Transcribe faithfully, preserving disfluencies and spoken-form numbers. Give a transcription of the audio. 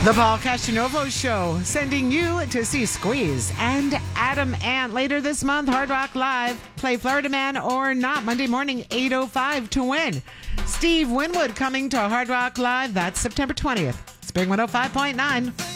The Paul Castanovo Show, sending you to see Squeeze and Adam Ant later this month. Hard Rock Live. Play Florida Man or Not Monday morning, eight oh five to win. Steve Winwood coming to Hard Rock Live. That's September twentieth. Spring one oh five point nine.